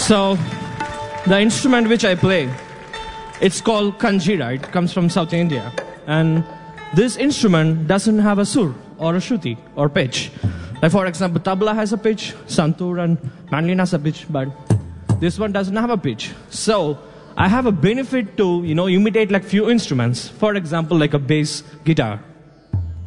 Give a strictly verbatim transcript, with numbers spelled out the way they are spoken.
So, the instrument which I play, it's called kanjira. It comes from South India. And this instrument doesn't have a sur, or a shruti, or pitch. Like for example, tabla has a pitch, santur and mandolin has a pitch, but this one doesn't have a pitch. So, I have a benefit to, you know, imitate like few instruments. For example, like a bass guitar.